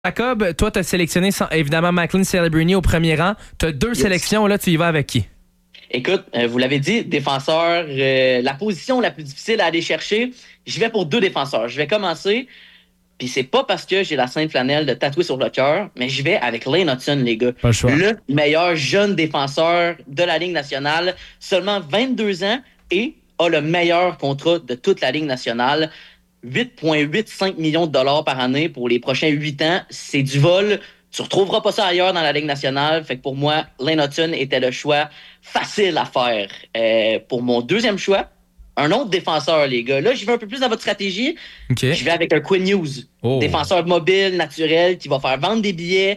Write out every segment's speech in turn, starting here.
Jacob, toi, tu as sélectionné évidemment Macklin Celebrini au premier rang. Tu as deux sélections, là, tu y vas avec qui? Écoute, vous l'avez dit, défenseur, la position la plus difficile à aller chercher, je vais pour deux défenseurs. Je vais commencer, puis c'est pas parce que j'ai la sainte flanelle de tatouer sur le cœur, mais je vais avec Lane Hutson, les gars. Pas le choix. Le meilleur jeune défenseur de la Ligue nationale, seulement 22 ans et a le meilleur contrat de toute la Ligue nationale. 8,85 millions de dollars par année pour les prochains 8 ans. C'est du vol. Tu retrouveras pas ça ailleurs dans la Ligue nationale. Fait que pour moi, Lane Hutson était le choix facile à faire. Pour mon deuxième choix, un autre défenseur, les gars. Là, j'y vais un peu plus dans votre stratégie. Okay. Je vais avec un Quinn Hughes. Oh. Défenseur mobile, naturel, qui va faire vendre des billets.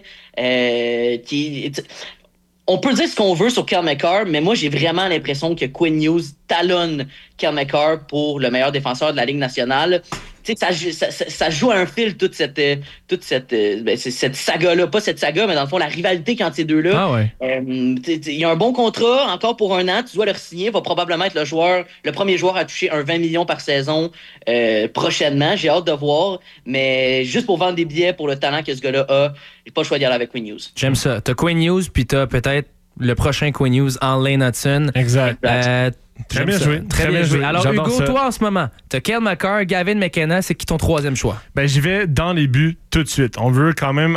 On peut dire ce qu'on veut sur Cale Makar, mais moi, j'ai vraiment l'impression que Quinn Hughes talonne Cale Makar pour le meilleur défenseur de la Ligue nationale. Tu sais, ça joue à un fil toute cette saga-là. Pas cette saga, mais dans le fond, la rivalité entre ces deux-là. Ah ouais. Il y a un bon contrat, encore pour un an. Tu dois le signer. Va probablement être le premier joueur à toucher un 20 millions par saison prochainement. J'ai hâte de voir. Mais juste pour vendre des billets pour le talent que ce gars-là a, j'ai pas le choix d'y aller avec Quinn Hughes. J'aime ça. T'as Quinn Hughes, puis t'as peut-être le prochain Quinn Hughes en Lane Hutson. Exact. Très bien joué. Très bien joué. Alors, J'adore Hugo, ça. toi, en ce moment, t'as Cale Makar, Gavin McKenna, c'est qui ton troisième choix? Ben, j'y vais dans les buts tout de suite. On veut quand même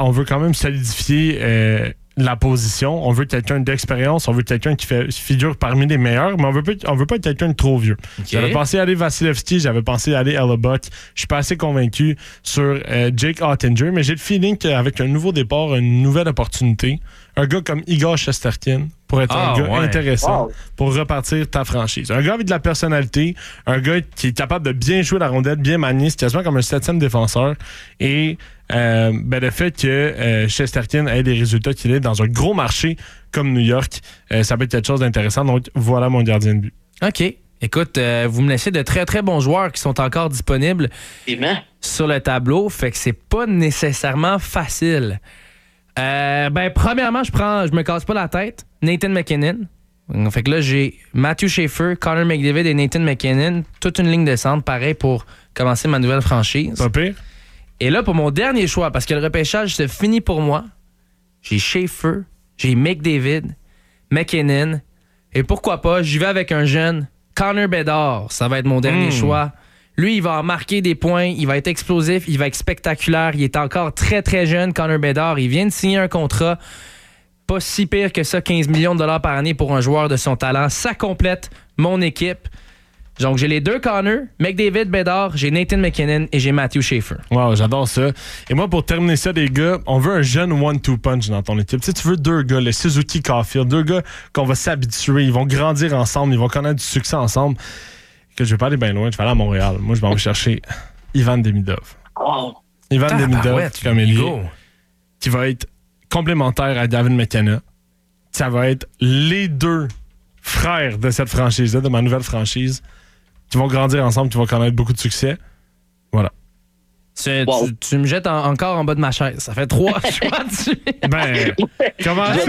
solidifier la position. On veut quelqu'un d'expérience. On veut quelqu'un qui figure parmi les meilleurs, mais on veut pas être quelqu'un de trop vieux. Okay. J'avais pensé aller Vasilevski, j'avais pensé aller Hellebuck. Je suis pas assez convaincu sur Jake Oettinger, mais j'ai le feeling qu'avec un nouveau départ, une nouvelle opportunité, un gars comme Igor Shesterkin pourrait être un gars intéressant pour repartir ta franchise. Un gars avec de la personnalité, un gars qui est capable de bien jouer la rondelle, bien manier, c'est quasiment comme un 7e défenseur. Et le fait que Shesterkin ait des résultats qu'il est dans un gros marché comme New York, ça peut être quelque chose d'intéressant. Donc, voilà mon gardien de but. OK. Écoute, vous me laissez de très, très bons joueurs qui sont encore disponibles sur le tableau. Fait que c'est pas nécessairement facile. Premièrement, je me casse pas la tête. Nathan McKinnon. Fait que là, j'ai Matthew Schaefer, Connor McDavid et Nathan McKinnon. Toute une ligne de centre, pareil, pour commencer ma nouvelle franchise. Pas pire. Et là, pour mon dernier choix, parce que le repêchage, c'est fini pour moi, j'ai Schaefer, j'ai McDavid, McKinnon, et pourquoi pas, j'y vais avec un jeune, Connor Bedard. Ça va être mon dernier choix. Lui, il va en marquer des points, il va être explosif, il va être spectaculaire. Il est encore très, très jeune, Connor Bedard. Il vient de signer un contrat, pas si pire que ça, 15 millions de dollars par année pour un joueur de son talent. Ça complète mon équipe. Donc, j'ai les deux Connor, McDavid, Bedard, j'ai Nathan McKinnon et j'ai Matthew Schaefer. Wow, j'adore ça. Et moi, pour terminer ça, les gars, on veut un jeune 1-2 punch dans ton équipe. Tu sais, tu veux deux gars, le Suzuki Caulfield, deux gars qu'on va s'habituer, ils vont grandir ensemble, ils vont connaître du succès ensemble. Que je vais pas aller bien loin, je vais aller à Montréal. Moi, je vais chercher Ivan Demidov. Oh. Ivan Demidov, comme ailier, qui va être complémentaire à Gavin McKenna. Ça va être les deux frères de cette franchise-là, de ma nouvelle franchise, qui vont grandir ensemble, qui vont connaître beaucoup de succès. Voilà. Tu me jettes encore en bas de ma chaise. Ça fait 3 choix dessus. Comment ça?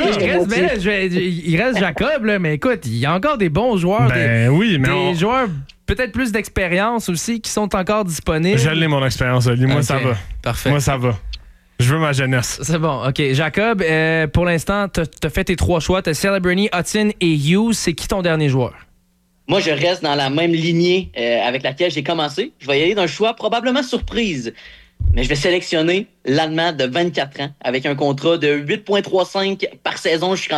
Il reste Jacob, là, mais écoute, il y a encore des bons joueurs. Des joueurs peut-être plus d'expérience aussi qui sont encore disponibles. Je l'ai, mon expérience, Ali. Moi, ça va. Parfait. Moi, ça va. Je veux ma jeunesse. C'est bon. OK. Jacob, pour l'instant, t'as fait tes 3 choix. T'as Celebrini, Hutson et Hughes. C'est qui ton dernier joueur? Moi, je reste dans la même lignée avec laquelle j'ai commencé. Je vais y aller d'un choix probablement surprise. Mais je vais sélectionner l'Allemand de 24 ans avec un contrat de 8,35 par saison jusqu'en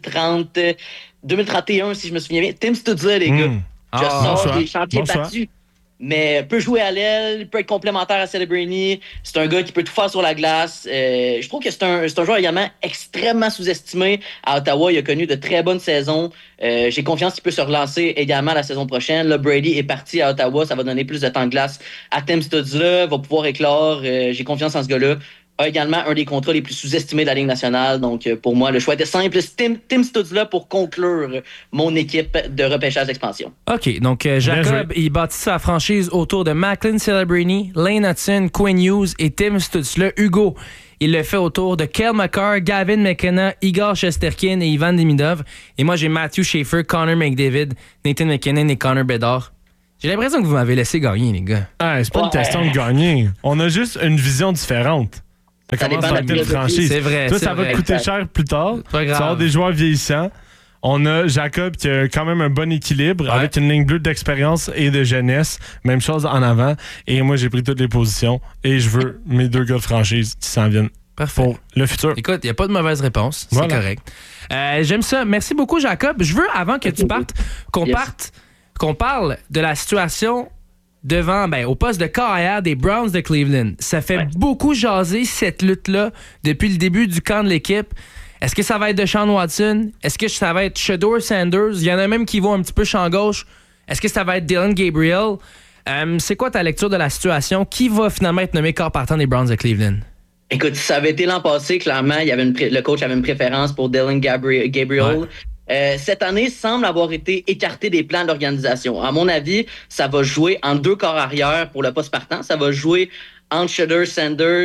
2031, si je me souviens bien. Tim Stutzla, les gars. Je sors des chantiers battus. Mais peut jouer à l'aile, peut être complémentaire à Celebrini. C'est un gars qui peut tout faire sur la glace. Je trouve que c'est un joueur également extrêmement sous-estimé. À Ottawa, il a connu de très bonnes saisons. J'ai confiance qu'il peut se relancer également la saison prochaine. Là, Brady est parti à Ottawa. Ça va donner plus de temps de glace à Tim Stutzla. Va pouvoir éclore. J'ai confiance en ce gars-là. A également un des contrats les plus sous-estimés de la Ligue nationale. Donc, pour moi, le choix était simple. Tim Stutzla pour conclure mon équipe de repêchage d'expansion. OK. Donc, Jacob, il bâtit sa franchise autour de Macklin Celebrini, Lane Hutson, Quinn Hughes et Tim Stutzla. Hugo, il le fait autour de Cale Makar, Gavin McKenna, Igor Shesterkin et Ivan Demidov. Et moi, j'ai Matthew Schaefer, Connor McDavid, Nathan McKinnon et Connor Bedard. J'ai l'impression que vous m'avez laissé gagner, les gars. C'est pas une question de gagner. On a juste une vision différente. Ça commence à être une franchise. C'est vrai. Toi, ça va te coûter cher plus tard. Pas grave. Ça va avoir des joueurs vieillissants. On a Jacob qui a quand même un bon équilibre avec une ligne bleue d'expérience et de jeunesse. Même chose en avant. Et moi, j'ai pris toutes les positions. Et je veux mes 2 gars de franchise qui s'en viennent. Parfait. Pour le futur. Écoute, il n'y a pas de mauvaise réponse. C'est correct. J'aime ça. Merci beaucoup, Jacob. Je veux, avant que tu partes, qu'on parle de la situation devant, au poste de carrière des Browns de Cleveland. Ça fait beaucoup jaser cette lutte-là depuis le début du camp de l'équipe. Est-ce que ça va être Deshaun Watson? Est-ce que ça va être Shedeur Sanders? Il y en a même qui vont un petit peu champ gauche. Est-ce que ça va être Dylan Gabriel? C'est quoi ta lecture de la situation? Qui va finalement être nommé corps partant des Browns de Cleveland? Écoute, ça avait été l'an passé, clairement, le coach avait une préférence pour Dylan Gabriel. Ouais. Cette année semble avoir été écarté des plans d'organisation. À mon avis, ça va jouer en 2 corps arrière pour le poste partant. Ça va jouer entre Shedeur Sanders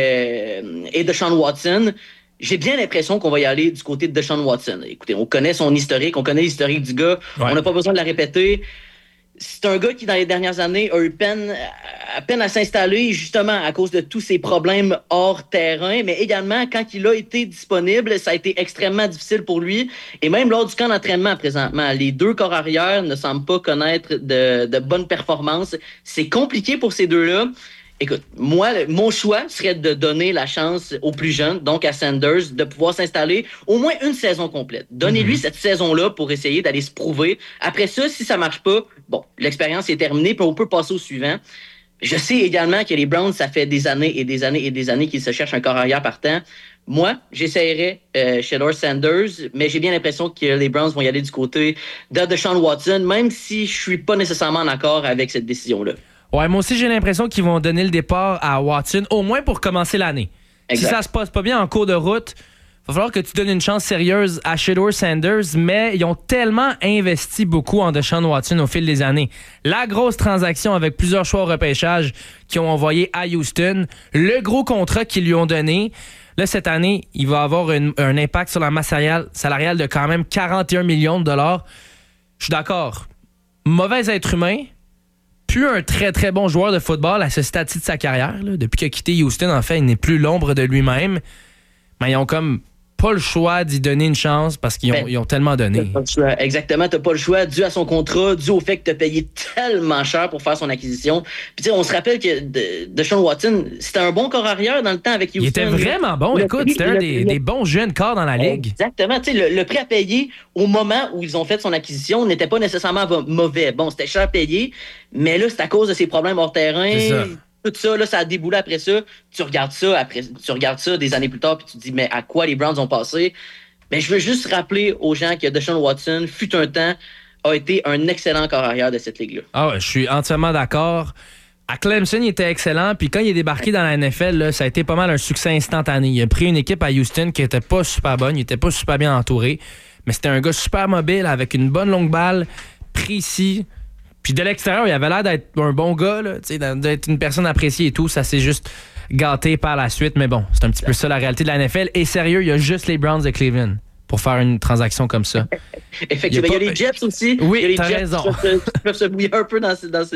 et Deshaun Watson. J'ai bien l'impression qu'on va y aller du côté de Deshaun Watson. Écoutez, on connaît son historique, on connaît l'historique du gars. Ouais. On n'a pas besoin de la répéter. C'est un gars qui, dans les dernières années, a eu peine à s'installer, justement, à cause de tous ses problèmes hors terrain, mais également, quand il a été disponible, ça a été extrêmement difficile pour lui. Et même lors du camp d'entraînement, présentement, les 2 corps arrière ne semblent pas connaître de bonnes performances. C'est compliqué pour ces deux-là. Écoute, moi, mon choix serait de donner la chance aux plus jeunes, donc à Sanders, de pouvoir s'installer au moins une saison complète. Donnez-lui cette saison-là pour essayer d'aller se prouver. Après ça, si ça marche pas, l'expérience est terminée, puis on peut passer au suivant. Je sais également que les Browns, ça fait des années et des années et des années qu'ils se cherchent un corps arrière partant. Moi, j'essayerais Shedeur Sanders, mais j'ai bien l'impression que les Browns vont y aller du côté de Deshaun Watson, même si je suis pas nécessairement en accord avec cette décision-là. Ouais, moi aussi, j'ai l'impression qu'ils vont donner le départ à Watson, au moins pour commencer l'année. Exact. Si ça se passe pas bien en cours de route, il va falloir que tu donnes une chance sérieuse à Shedeur Sanders, mais ils ont tellement investi beaucoup en Deshaun Watson au fil des années. La grosse transaction avec plusieurs choix au repêchage qu'ils ont envoyé à Houston, le gros contrat qu'ils lui ont donné. Là, cette année, il va avoir un impact sur la masse salariale de quand même 41 millions de dollars. Je suis d'accord. Mauvais être humain, plus un très, très bon joueur de football à ce stade-ci de sa carrière. Là. Depuis qu'il a quitté Houston, en fait, il n'est plus l'ombre de lui-même. Mais ils ont comme pas le choix d'y donner une chance parce qu'ils ont tellement donné. Exactement, t'as pas le choix dû à son contrat, dû au fait que t'as payé tellement cher pour faire son acquisition. Puis tu sais, on se rappelle que Deshaun Watson, c'était un bon corps arrière dans le temps avec Houston. Il était vraiment bon. Écoute, c'était un des bons jeunes corps dans la ligue. Exactement. Tu sais, le prix à payer au moment où ils ont fait son acquisition n'était pas nécessairement mauvais. Bon, c'était cher payé, mais là, c'est à cause de ses problèmes hors terrain. C'est ça. Tout ça, là, ça a déboulé après ça. Tu regardes ça des années plus tard, puis tu te dis, mais à quoi les Browns ont passé? Mais je veux juste rappeler aux gens que Deshaun Watson, fut un temps, a été un excellent corps arrière de cette ligue-là. Ah ouais, je suis entièrement d'accord. À Clemson, il était excellent, puis quand il est débarqué dans la NFL, là, ça a été pas mal un succès instantané. Il a pris une équipe à Houston qui était pas super bonne, il était pas super bien entouré, mais c'était un gars super mobile, avec une bonne longue balle, précis. Puis de l'extérieur, il avait l'air d'être un bon gars, là, d'être une personne appréciée et tout. Ça s'est juste gâté par la suite. Mais bon, c'est un petit peu ça la réalité de la NFL. Et sérieux, il y a juste les Browns de Cleveland pour faire une transaction comme ça. Effectivement, il y a les Jets aussi. Oui, il y a les t'as Jets raison. qui peuvent se mouiller un peu dans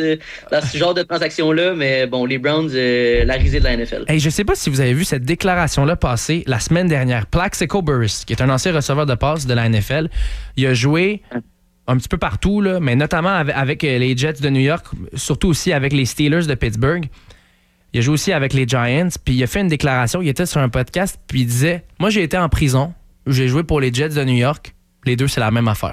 ce genre de transaction-là. Mais bon, les Browns, la risée de la NFL. Hey, je sais pas si vous avez vu cette déclaration-là passer la semaine dernière. Plaxico Burress, qui est un ancien receveur de passe de la NFL, il a joué un petit peu partout, là, mais notamment avec les Jets de New York, surtout aussi avec les Steelers de Pittsburgh. Il a joué aussi avec les Giants, puis il a fait une déclaration, il était sur un podcast, puis il disait « Moi, j'ai été en prison, j'ai joué pour les Jets de New York, les deux, c'est la même affaire. »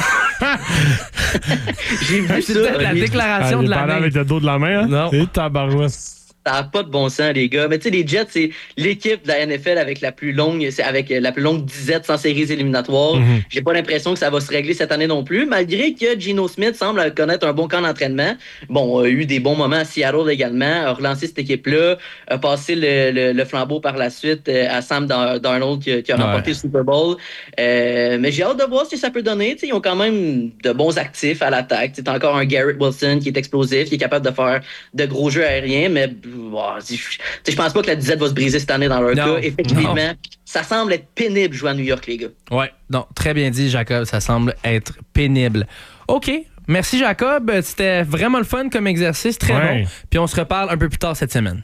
J'ai vu c'est ça. peut-être la déclaration de la main. Avec le dos de la main, hein? Non. Et tabarouette. Ça n'a pas de bon sens, les gars. Mais tu sais, les Jets, c'est l'équipe de la NFL avec la plus longue disette sans séries éliminatoires. Mm-hmm. J'ai pas l'impression que ça va se régler cette année non plus, malgré que Geno Smith semble connaître un bon camp d'entraînement. Bon, a eu des bons moments à Seattle également, a relancé cette équipe-là, a passé le flambeau par la suite à Sam Darnold qui a remporté le Super Bowl. Mais j'ai hâte de voir ce que ça peut donner. T'sais, ils ont quand même de bons actifs à l'attaque. T'as encore un Garrett Wilson qui est explosif, qui est capable de faire de gros jeux aériens, mais je pense pas que la disette va se briser cette année dans leur cas. Effectivement, ça semble être pénible jouer à New York, les gars. Ouais, non, très bien dit, Jacob. Ça semble être pénible. OK. Merci, Jacob. C'était vraiment le fun comme exercice. Très bon. Puis on se reparle un peu plus tard cette semaine.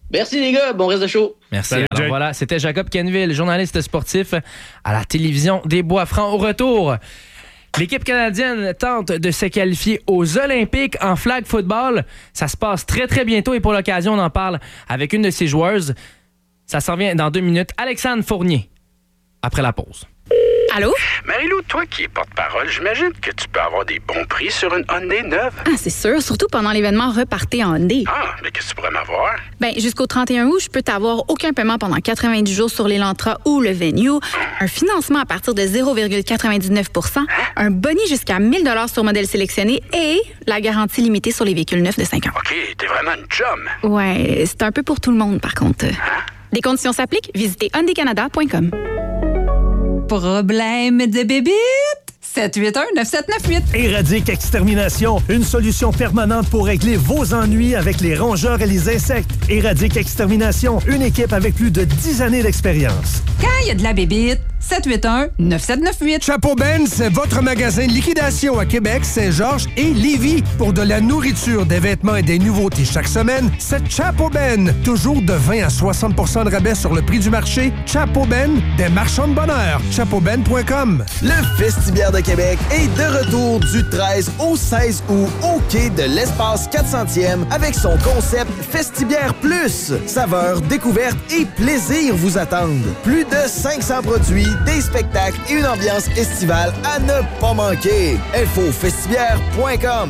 Merci les gars, bon reste de show. Merci. Salut, Alors Jake. voilà, c'était Jacob Kenville, journaliste sportif à la télévision des Bois-Francs. Au retour, l'équipe canadienne tente de se qualifier aux Olympiques en flag football. Ça se passe très, très bientôt et pour l'occasion, on en parle avec une de ses joueuses. Ça s'en vient dans 2 minutes. Alexandre Fournier, après la pause. Allô? Marie-Lou, toi qui es porte-parole, j'imagine que tu peux avoir des bons prix sur une Hyundai neuve. Ah, c'est sûr, surtout pendant l'événement Repartez en Hyundai. Ah, mais qu'est-ce que tu pourrais m'avoir? Ben, jusqu'au 31 août, je peux t'avoir aucun paiement pendant 90 jours sur l'Elantra ou le Venue, un financement à partir de 0,99 %, un boni jusqu'à 1 000 sur modèle sélectionné et la garantie limitée sur les véhicules neufs de 5 ans. OK, t'es vraiment une chum. Ouais, c'est un peu pour tout le monde, par contre. Les conditions s'appliquent. Visitez hyundaicanada.com. Problème de bébite? 781-9798. Éradique Extermination, une solution permanente pour régler vos ennuis avec les rongeurs et les insectes. Éradique Extermination, une équipe avec plus de 10 années d'expérience. Quand il y a de la bébite, 781-9798. Chapeau Ben, c'est votre magasin de liquidation à Québec, Saint-Georges et Lévis. Pour de la nourriture, des vêtements et des nouveautés chaque semaine, c'est Chapeau Ben. Toujours de 20 à 60 % de rabais sur le prix du marché. Chapeau Ben, des marchands de bonheur. chapeauben.com. Le Festibiaire de Québec est de retour du 13 au 16 août au quai de l'Espace 400e avec son concept Festibiaire Plus. Saveurs, découvertes et plaisir vous attendent. Plus de 500 produits, des spectacles et une ambiance estivale à ne pas manquer. Info-festibiaire.com.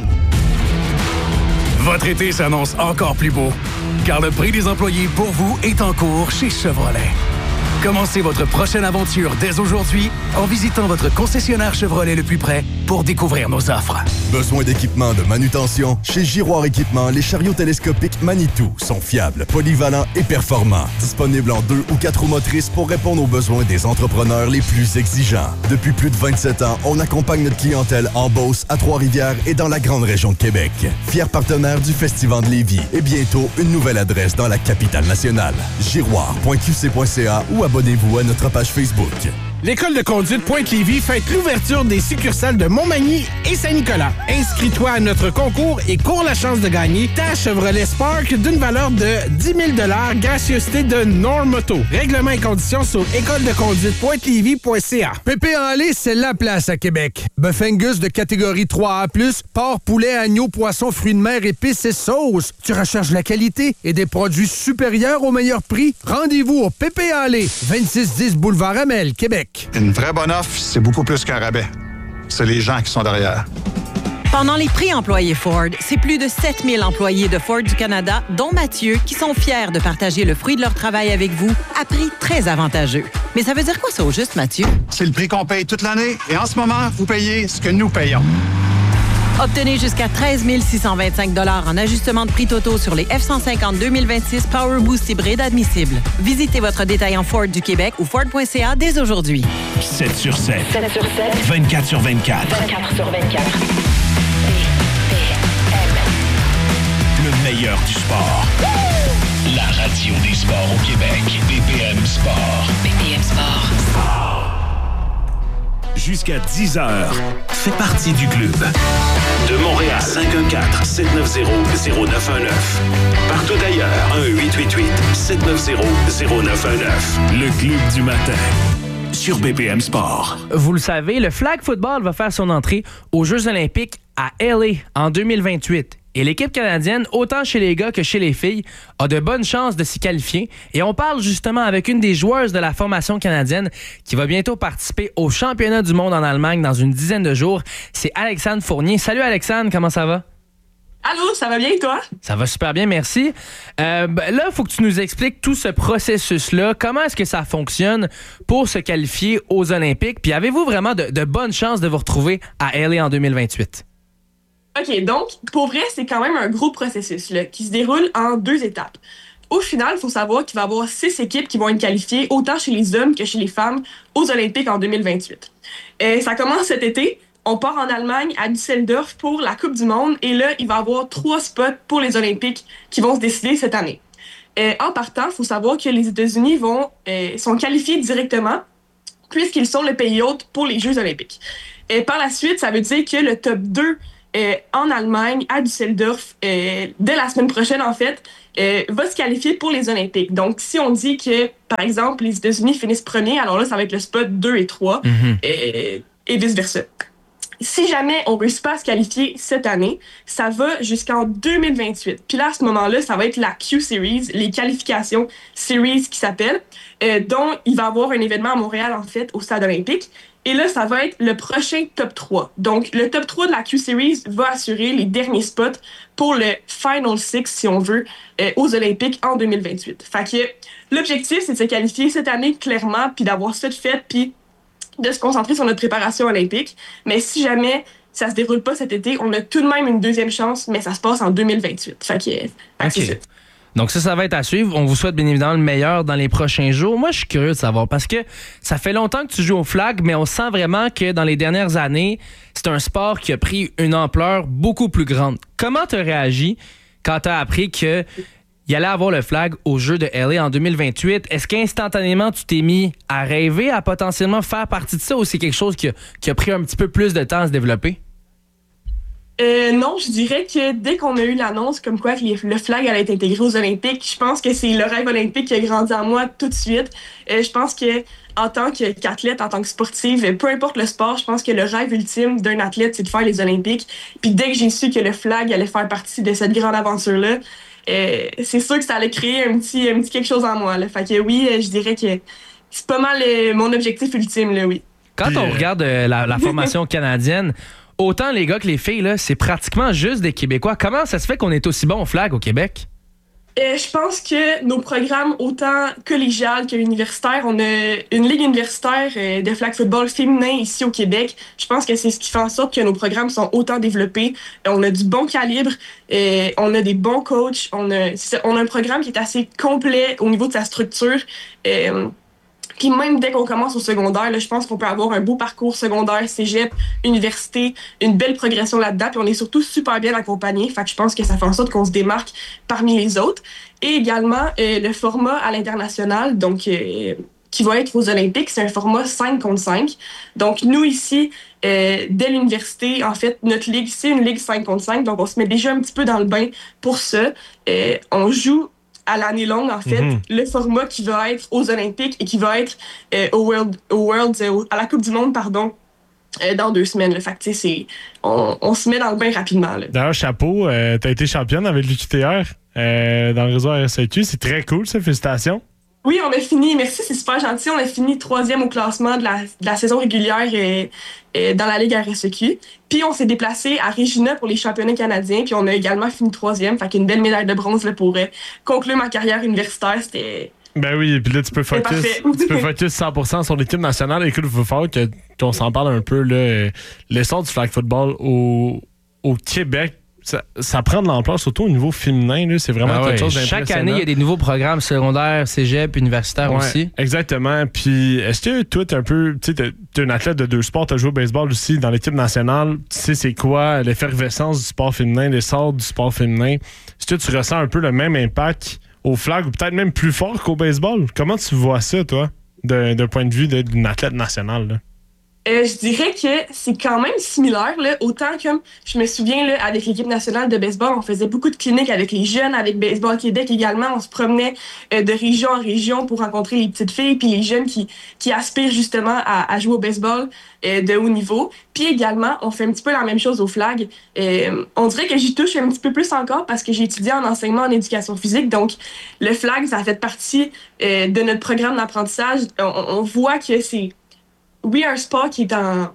Votre été s'annonce encore plus beau, car le prix des employés pour vous est en cours chez Chevrolet. Commencez votre prochaine aventure dès aujourd'hui en visitant votre concessionnaire Chevrolet le plus près pour découvrir nos offres. Besoin d'équipement de manutention? Chez Giroir Équipement, les chariots télescopiques Manitou sont fiables, polyvalents et performants. Disponibles en 2 ou 4 roues motrices pour répondre aux besoins des entrepreneurs les plus exigeants. Depuis plus de 27 ans, on accompagne notre clientèle en Beauce, à Trois-Rivières et dans la grande région de Québec. Fier partenaire du Festival de Lévis et bientôt une nouvelle adresse dans la capitale nationale. Giroir.qc.ca ou abonnez-vous à notre page Facebook. L'École de conduite Pointe-Lévis fête l'ouverture des succursales de Montmagny et Saint-Nicolas. Inscris-toi à notre concours et cours la chance de gagner ta Chevrolet Spark d'une valeur de 10 000 $, gracieuseté de Normoto. Règlements et conditions sur écoledeconduite.lévis.ca. Pépé en lait, c'est la place à Québec. Bœuf Angus de catégorie 3A+, porc, poulet, agneau, poisson, fruits de mer, épices et sauces. Tu recherches la qualité et des produits supérieurs au meilleur prix? Rendez-vous au Pépé en lait, 2610 Boulevard Amel, Québec. Une vraie bonne offre, c'est beaucoup plus qu'un rabais. C'est les gens qui sont derrière. Pendant les prix employés Ford, c'est plus de 7000 employés de Ford du Canada, dont Mathieu, qui sont fiers de partager le fruit de leur travail avec vous à prix très avantageux. Mais ça veut dire quoi ça au juste, Mathieu? C'est le prix qu'on paye toute l'année et en ce moment, vous payez ce que nous payons. Obtenez jusqu'à 13 625 $ en ajustement de prix totaux sur les F-150 2026 Power Boost hybride admissibles. Visitez votre détaillant Ford du Québec ou Ford.ca dès aujourd'hui. 7 sur 7. 7 sur 7. 24 sur 24. 24 sur 24. Le meilleur du sport. La radio des sports au Québec. BPM Sport. BPM Sport. Jusqu'à 10h. Fais partie du club. De Montréal, 514-790-0919. Partout ailleurs, 1-888-790-0919. Le club du matin. Sur BPM Sport. Vous le savez, le flag football va faire son entrée aux Jeux olympiques à LA en 2028. Et l'équipe canadienne, autant chez les gars que chez les filles, a de bonnes chances de s'y qualifier. Et on parle justement avec une des joueuses de la formation canadienne qui va bientôt participer au championnat du monde en Allemagne dans une dizaine de jours. C'est Alexandre Fournier. Salut Alexandre, comment ça va? Allô, ça va bien et toi? Ça va super bien, merci. Là, il faut que tu nous expliques tout ce processus-là. Comment est-ce que ça fonctionne pour se qualifier aux Olympiques? Puis avez-vous vraiment de bonnes chances de vous retrouver à LA en 2028? OK, donc, pour vrai, c'est quand même un gros processus là, qui se déroule en 2 étapes. Au final, il faut savoir qu'il va y avoir 6 équipes qui vont être qualifiées, autant chez les hommes que chez les femmes, aux Olympiques en 2028. Ça commence cet été. On part en Allemagne, à Düsseldorf, pour la Coupe du Monde. Et là, il va y avoir 3 spots pour les Olympiques qui vont se décider cette année. En partant, il faut savoir que les États-Unis sont qualifiés directement, puisqu'ils sont le pays hôte pour les Jeux olympiques. Par la suite, ça veut dire que le top 2 en Allemagne, à Düsseldorf, dès la semaine prochaine, en fait, va se qualifier pour les Olympiques. Donc, si on dit que, par exemple, les États-Unis finissent premiers, alors là, ça va être le spot 2 et 3, et vice-versa. Si jamais on ne réussit pas à se qualifier cette année, ça va jusqu'en 2028. Puis là, à ce moment-là, ça va être la Q-Series, les qualifications Series qui s'appellent, dont il va y avoir un événement à Montréal, en fait, au Stade olympique. Et là, ça va être le prochain top 3. Donc, le top 3 de la Q-Series va assurer les derniers spots pour le Final Six, si on veut, aux Olympiques en 2028. Fait que l'objectif, c'est de se qualifier cette année, clairement, puis d'avoir ça de fait, puis de se concentrer sur notre préparation olympique. Mais si jamais ça se déroule pas cet été, on a tout de même une deuxième chance, mais ça se passe en 2028. Fait que, c'est ça. Donc ça va être à suivre. On vous souhaite bien évidemment le meilleur dans les prochains jours. Moi, je suis curieux de savoir parce que ça fait longtemps que tu joues au flag, mais on sent vraiment que dans les dernières années, c'est un sport qui a pris une ampleur beaucoup plus grande. Comment tu as réagi quand tu as appris que il allait avoir le flag aux Jeux de LA en 2028. Est-ce qu'instantanément, tu t'es mis à rêver à potentiellement faire partie de ça ou c'est quelque chose qui a pris un petit peu plus de temps à se développer? Non, je dirais que dès qu'on a eu l'annonce comme quoi le flag allait être intégré aux Olympiques, je pense que c'est le rêve olympique qui a grandi en moi tout de suite. Je pense que en tant qu'athlète, en tant que sportive, peu importe le sport, je pense que le rêve ultime d'un athlète, c'est de faire les Olympiques. Puis dès que j'ai su que le flag allait faire partie de cette grande aventure-là, c'est sûr que ça allait créer un petit quelque chose en moi. Là. Fait que oui, je dirais que c'est pas mal mon objectif ultime, là, oui. Quand on regarde la formation canadienne, autant les gars que les filles, là, c'est pratiquement juste des Québécois. Comment ça se fait qu'on est aussi bon au flag au Québec? Je pense que nos programmes, autant collégial que universitaire, on a une ligue universitaire de flag football féminin ici au Québec. Je pense que c'est ce qui fait en sorte que nos programmes sont autant développés. On a du bon calibre, on a des bons coachs, on a un programme qui est assez complet au niveau de sa structure. Puis même dès qu'on commence au secondaire, là, je pense qu'on peut avoir un beau parcours secondaire, cégep, université, une belle progression là-dedans. Puis on est surtout super bien accompagnés. Fait que je pense que ça fait en sorte qu'on se démarque parmi les autres. Et également, le format à l'international, donc qui va être aux Olympiques, c'est un format 5 contre 5. Donc nous ici, dès l'université, en fait, notre ligue, c'est une ligue 5 contre 5. Donc on se met déjà un petit peu dans le bain pour ça. On joue à l'année longue, en fait, le format qui va être aux Olympiques et qui va être à la Coupe du Monde, pardon, dans 2 semaines. Là. Fait que, on se met dans le bain rapidement. Là. D'ailleurs, chapeau, t'as été championne avec l'UQTR dans le réseau RSEQ. C'est très cool, ça. Félicitations. Oui, on a fini. Merci, c'est super gentil. On a fini 3e au classement de la saison régulière dans la Ligue RSEQ. Puis on s'est déplacé à Regina pour les championnats canadiens. Puis on a également fini 3e. Fait qu'une belle médaille de bronze là, pour conclure ma carrière universitaire. C'était... Ben oui, puis là, tu peux focus 100% sur l'équipe nationale. Écoute, il faut falloir qu'on s'en parle un peu. Là, l'essor du flag football au Québec, ça prend de l'ampleur, surtout au niveau féminin. Là, c'est vraiment quelque chose d'impressionnant. Chaque année, il y a des nouveaux programmes secondaires, cégep, universitaires aussi. Exactement. Puis, est-ce que toi, t'es un peu... Tu sais, t'es un athlète de 2 sports, t'as joué au baseball aussi dans l'équipe nationale. Tu sais, c'est quoi l'effervescence du sport féminin, l'essor du sport féminin? Est-ce que tu ressens un peu le même impact au flag ou peut-être même plus fort qu'au baseball? Comment tu vois ça, toi, d'un point de vue d'une athlète nationale, là? Je dirais que c'est quand même similaire. Là. Autant comme je me souviens, là, avec l'équipe nationale de baseball, on faisait beaucoup de cliniques avec les jeunes, avec Baseball Québec également. On se promenait de région en région pour rencontrer les petites filles puis les jeunes qui aspirent justement à jouer au baseball de haut niveau. Puis également, on fait un petit peu la même chose au flag. On dirait que j'y touche un petit peu plus encore parce que j'ai étudié en enseignement en éducation physique. Donc, le flag, ça fait partie de notre programme d'apprentissage. On voit que c'est... Oui, un sport qui est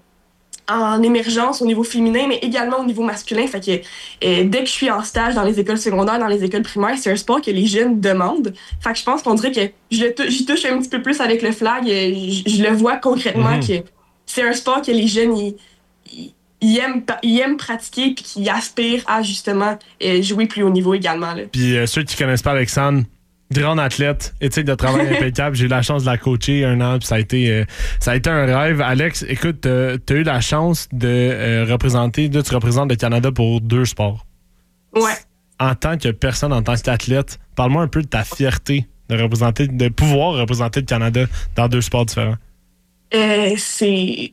en émergence au niveau féminin, mais également au niveau masculin. Fait que dès que je suis en stage dans les écoles secondaires, dans les écoles primaires, c'est un sport que les jeunes demandent. Fait que je pense qu'on dirait que j'y touche un petit peu plus avec le flag. Je le vois concrètement que c'est un sport que les jeunes ils aiment pratiquer et qui aspirent à justement jouer plus haut niveau également. Là. Puis ceux qui connaissent pas Alexandre, grande athlète, éthique de travail impeccable. J'ai eu la chance de la coacher 1 an, puis ça a été un rêve. Alex, écoute, t'as eu la chance de représenter, tu représentes le Canada pour 2 sports. Ouais. En tant que personne, en tant qu'athlète, parle-moi un peu de ta fierté de pouvoir représenter le Canada dans 2 sports différents. C'est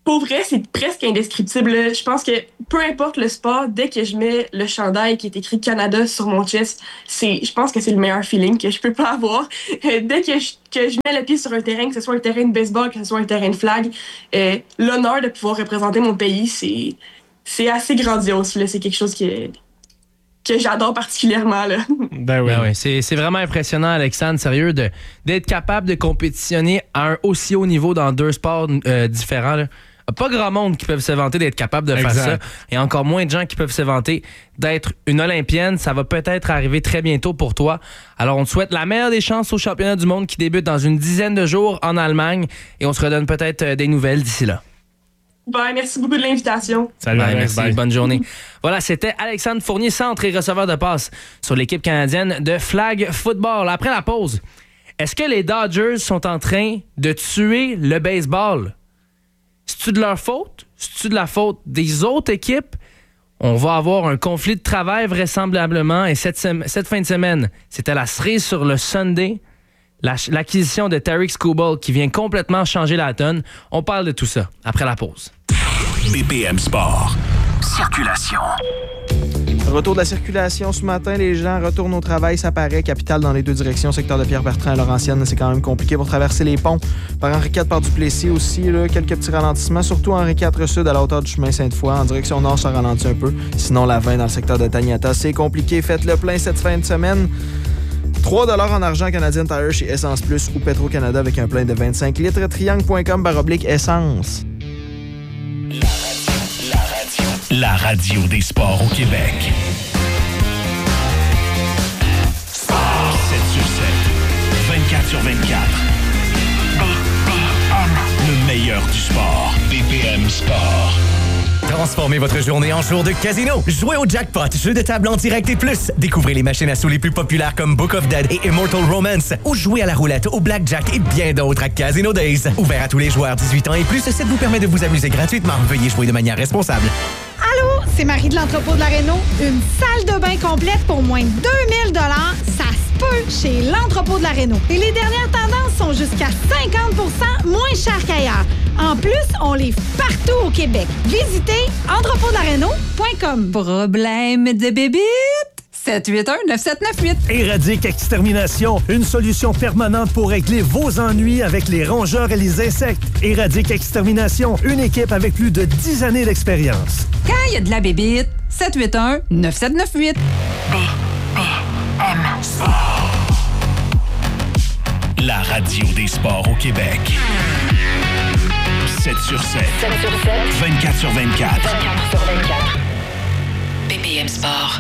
pour vrai, c'est presque indescriptible. Là. Je pense que peu importe le sport, dès que je mets le chandail qui est écrit Canada sur mon chest, je pense que c'est le meilleur feeling que je peux pas avoir. Dès que je mets le pied sur un terrain, que ce soit un terrain de baseball, que ce soit un terrain de flag, l'honneur de pouvoir représenter mon pays, c'est assez grandiose. Là. C'est quelque chose que j'adore particulièrement. Là. Ben oui. C'est vraiment impressionnant, Alexandre, sérieux, d'être capable de compétitionner à un aussi haut niveau dans 2 sports différents. Là. Pas grand monde qui peuvent se vanter d'être capable de faire ça. Et encore moins de gens qui peuvent se vanter d'être une Olympienne. Ça va peut-être arriver très bientôt pour toi. Alors, on te souhaite la meilleure des chances au championnat du monde qui débute dans une dizaine de jours en Allemagne. Et on se redonne peut-être des nouvelles d'ici là. Bye, merci beaucoup de l'invitation. Salut, merci, bonne journée. Voilà, c'était Alexandre Fournier, centre et receveur de passe sur l'équipe canadienne de flag football. Après la pause, est-ce que les Dodgers sont en train de tuer le baseball? C'est-tu de leur faute? C'est-tu de la faute des autres équipes? On va avoir un conflit de travail vraisemblablement. Et cette fin de semaine, c'était la cerise sur le Sunday. L'acquisition de Tarik Skubal qui vient complètement changer la donne. On parle de tout ça après la pause. BPM Sport. Circulation. Retour de la circulation ce matin, les gens retournent au travail, ça paraît. Capitale dans les 2 directions, secteur de Pierre-Bertrand à Laurentienne, c'est quand même compliqué pour traverser les ponts. Par Henri IV, par Duplessis aussi, là, quelques petits ralentissements, surtout Henri IV Sud à la hauteur du chemin Sainte-Foy. En direction nord, ça ralentit un peu. Sinon, la 20 dans le secteur de Taniata, c'est compliqué. Faites le plein cette fin de semaine. 3 $ en argent Canadian Tire chez Essence Plus ou Petro-Canada avec un plein de 25 litres. Triangle.com/essence. La radio des sports au Québec. Sport 7/7, 24/24. Le meilleur du sport. BPM Sport. Transformez votre journée en jour de casino. Jouez au jackpot, jeu de table en direct et plus. Découvrez les machines à sous les plus populaires comme Book of Dead et Immortal Romance. Ou jouez à la roulette, au blackjack et bien d'autres à Casino Days. Ouvert à tous les joueurs 18 ans et plus, ça vous permet de vous amuser gratuitement. Veuillez jouer de manière responsable. Allô, c'est Marie de l'entrepôt de la Réno. Une salle de bain complète pour moins de 2000 $, ça se peut chez l'entrepôt de la Réno. Et les dernières tendances sont jusqu'à 50% moins chères qu'ailleurs. En plus, on livre partout au Québec. Visitez entrepôtdelaréno.com. Problème de bébite? 781-9798. Éradique Extermination, une solution permanente pour régler vos ennuis avec les rongeurs et les insectes. Éradique Extermination, une équipe avec plus de 10 années d'expérience. Quand il y a de la bébite, 781-9798. BPM Sport. La radio des sports au Québec. 7/7. 24/24. 24/24. BPM Sport.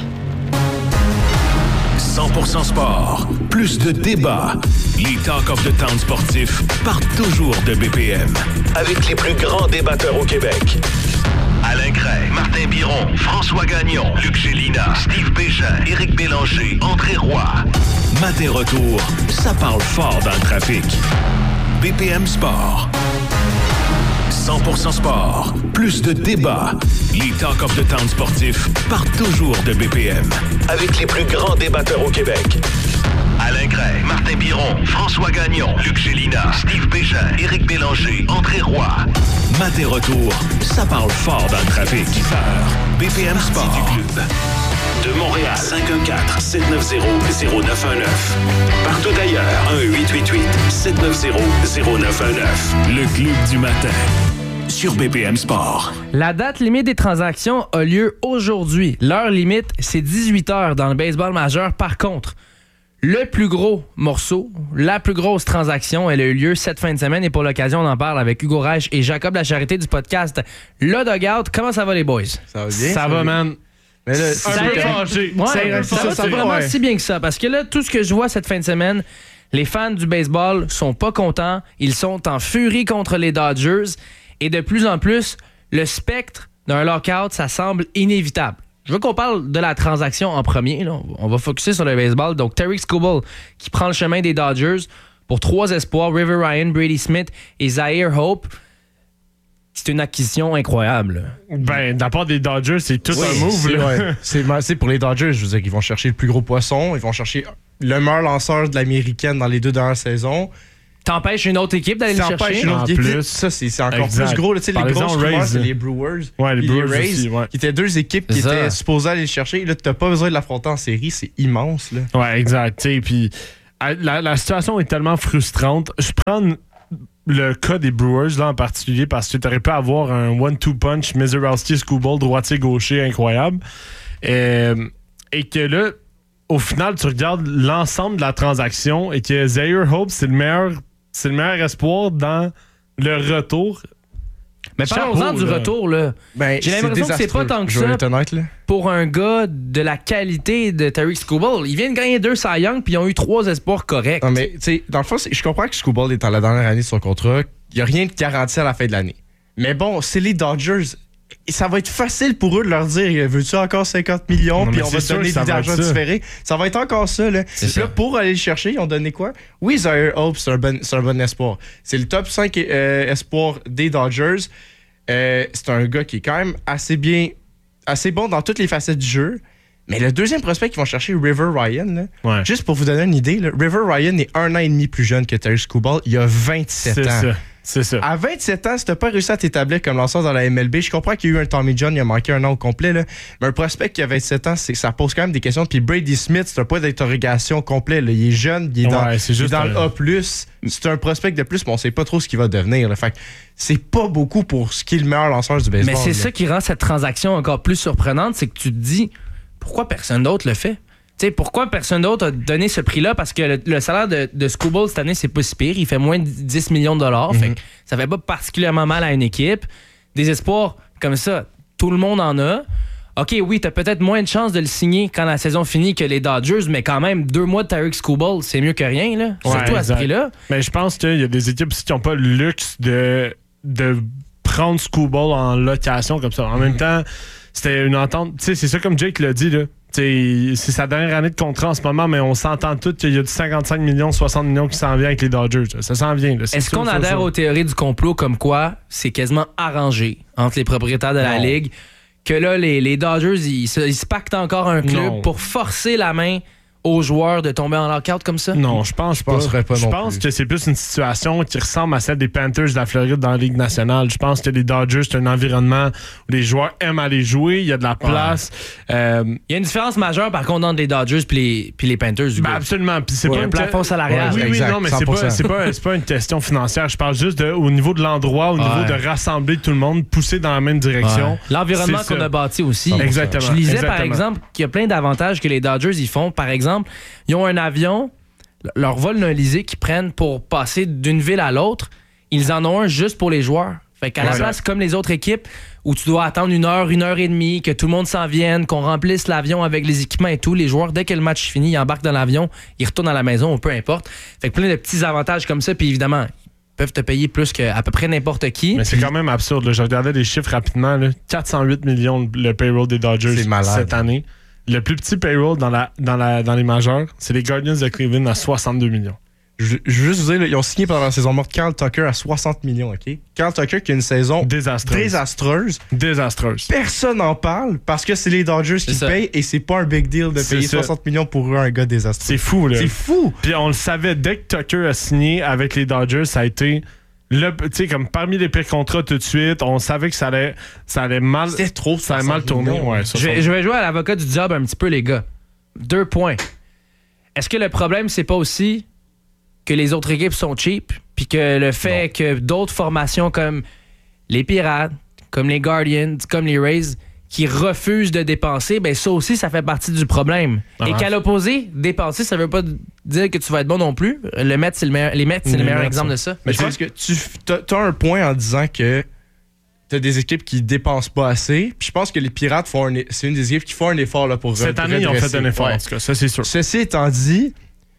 100% sport. Plus de débats. Les Talk of the Town sportifs partent toujours de BPM. Avec les plus grands débatteurs au Québec. Alain Gray, Martin Biron, François Gagnon, Luc Gélina, Steve Bégin, Éric Bélanger, André Roy. Matin retour, ça parle fort dans le trafic. BPM Sport. 100% sport. Plus de débats. Les Talk of the Town sportifs partent toujours de BPM. Avec les plus grands débatteurs au Québec. Alain Gray, Martin Biron, François Gagnon, Luc Gélina, Steve Bégin, Éric Bélanger, André Roy. Matin retour, ça parle fort dans le trafic. 10h, BPM Sport. Du club. De Montréal, 514-790-0919. Partout ailleurs, 1-888-790-0919. Le club du matin. Sur BPM Sport. La date limite des transactions a lieu aujourd'hui. L'heure limite, c'est 18h dans le baseball majeur. Par contre, le plus gros morceau, la plus grosse transaction, elle a eu lieu cette fin de semaine et pour l'occasion, on en parle avec Hugo Reich et Jacob Lacharité du podcast Le Dugout. Comment ça va les boys? Ça va bien? Ça va, man. Mais là, ça va vraiment si bien que ça parce que là, tout ce que je vois cette fin de semaine, les fans du baseball sont pas contents. Ils sont en furie contre les Dodgers et de plus en plus, le spectre d'un lockout, ça semble inévitable. Je veux qu'on parle de la transaction en premier. Là. On va focusser sur le baseball. Donc, Tarik Skubal qui prend le chemin des Dodgers pour 3 espoirs, River Ryan, Brady Smith et Zaire Hope. C'est une acquisition incroyable. Ben, de la part des Dodgers, c'est tout un move. Là. C'est pour les Dodgers, je veux dire qu'ils vont chercher le plus gros poisson. Ils vont chercher le meilleur lanceur de l'américaine dans les 2 dernières saisons. T'empêches une autre équipe d'aller le chercher. T'empêches une autre équipe. Ça, c'est encore plus gros. Tu sais, les grosses rumeurs, c'est les Brewers. Ouais, les Brewers Rays, aussi, ouais. qui étaient deux équipes qui étaient supposées aller le chercher. Là, t'as pas besoin de l'affronter en série. C'est immense. Là. Ouais, exact. Puis la situation est tellement frustrante. Je prends le cas des Brewers là en particulier parce que tu aurais pu avoir un 1-2 punch Mizorowski, Skubal, droitier-gaucher incroyable. Et que là, au final, tu regardes l'ensemble de la transaction et que Zaire Hope, c'est le meilleur espoir dans le retour. Mais parlons-en du retour, là. J'ai l'impression que c'est pas tant que ça pour un gars de la qualité de Tarik Skubal. Il vient de gagner 2 Cy Young puis ils ont eu 3 espoirs corrects. Non, mais tu sais, dans le fond, je comprends que Skubal est dans la dernière année de son contrat. Il n'y a rien de garanti à la fin de l'année. Mais bon, c'est les Dodgers. Ça va être facile pour eux de leur dire veux-tu encore 50 millions puis on va te donner de l'argent différé. Ça va être encore ça. Là. Là, pour aller le chercher, ils ont donné quoi? Oui, Zaire Hope, c'est un bon espoir. C'est le top 5 espoir des Dodgers. C'est un gars qui est quand même assez bon dans toutes les facettes du jeu. Mais le deuxième prospect qu'ils vont chercher, River Ryan, là, juste pour vous donner une idée, là, River Ryan est 1 an et demi plus jeune que Tarik Skubal. Il a 27 ans. C'est ça. À 27 ans, si t'as pas réussi à t'établir comme lanceur dans la MLB, je comprends qu'il y a eu un Tommy John, il a manqué un an au complet, là, mais un prospect qui a 27 ans, ça pose quand même des questions. Puis Brady Smith, c'est un point d'interrogation complet. Là. Il est jeune, il est dans le A+. C'est un prospect de plus, mais on sait pas trop ce qu'il va devenir. Là. Fait que c'est pas beaucoup pour ce qui est le meilleur lanceur du baseball. Mais c'est ça qui rend cette transaction encore plus surprenante, c'est que tu te dis, pourquoi personne d'autre le fait? T'sais, pourquoi personne d'autre a donné ce prix-là? Parce que le salaire de Skubal cette année, c'est pas si pire. Il fait moins de 10 millions de dollars. Fait que ça fait pas particulièrement mal à une équipe. Des espoirs comme ça, tout le monde en a. OK, oui, t'as peut-être moins de chances de le signer quand la saison finit que les Dodgers, mais quand même, 2 mois de Tarik Skubal, c'est mieux que rien, là. Surtout à ce prix-là. Mais je pense qu'il y a des équipes aussi qui n'ont pas le luxe de prendre Skubal en location comme ça. En même temps, c'était une entente. Tu sais, c'est ça comme Jake l'a dit, là. C'est sa dernière année de contrat en ce moment, mais on s'entend tous qu'il y a du 55 millions, 60 millions qui s'en vient avec les Dodgers. Ça s'en vient. Là. Est-ce qu'on adhère aux théories du complot comme quoi c'est quasiment arrangé entre les propriétaires de la Ligue que là, les Dodgers, ils se pactent encore un club pour forcer la main aux joueurs de tomber en lockout comme ça? Non, je pense pas. Je pense que c'est plus une situation qui ressemble à celle des Panthers de la Floride dans la Ligue nationale. Je pense que les Dodgers, c'est un environnement où les joueurs aiment aller jouer, il y a de la place. Il y a une différence majeure, par contre, entre les Dodgers puis les Panthers. Absolument. Puis c'est pas un plafond salarial. Oui, non, mais c'est pas une question financière. Je parle juste au niveau de l'endroit, au niveau de rassembler tout le monde, pousser dans la même direction. L'environnement qu'on a bâti aussi. Exactement. Je lisais, par exemple, qu'il y a plein d'avantages que les Dodgers ils font. Par exemple, ils ont un avion, leur vol d'un Élysée qu'ils prennent pour passer d'une ville à l'autre. Ils en ont un juste pour les joueurs. Fait qu'à la place, comme les autres équipes, où tu dois attendre 1 heure, 1 heure et demie, que tout le monde s'en vienne, qu'on remplisse l'avion avec les équipements et tout, les joueurs, dès que le match finit, ils embarquent dans l'avion, ils retournent à la maison, ou peu importe. Fait que plein de petits avantages comme ça, puis évidemment, ils peuvent te payer plus qu'à peu près n'importe qui. Mais c'est quand même absurde. Là. Je regardais des chiffres rapidement. Là. 408 millions le payroll des Dodgers cette année. Le plus petit payroll dans les majeurs, c'est les Guardians de Cleveland à 62 millions. Je veux juste vous dire, là, ils ont signé pendant la saison morte Carl Tucker à 60 millions, OK? Carl Tucker qui a une saison désastreuse. Personne n'en parle parce que c'est les Dodgers qui payent et c'est pas un big deal de payer 60 millions pour un gars désastreux. C'est fou, là. C'est fou! Puis on le savait, dès que Tucker a signé avec les Dodgers, ça a été... comme parmi les pires contrats tout de suite, on savait que ça allait mal. C'était trop, ça allait mal tourner. Ouais, je vais jouer à l'avocat du diable un petit peu, les gars. 2 points. Est-ce que le problème, c'est pas aussi que les autres équipes sont cheap, puis que le fait que d'autres formations comme les Pirates, comme les Guardians, comme les Rays, qui refusent de dépenser, ben ça aussi, ça fait partie du problème. Et qu'à l'opposé, dépenser, ça veut pas dire que tu vas être bon non plus. Les Mets, c'est le meilleur exemple de ça. Mais je pense que tu as un point en disant que tu as des équipes qui dépensent pas assez. Puis je pense que les Pirates c'est une des équipes qui font un effort là, pour cette année, ils ont fait un effort, en tout cas. Ça, c'est sûr. Ceci étant dit,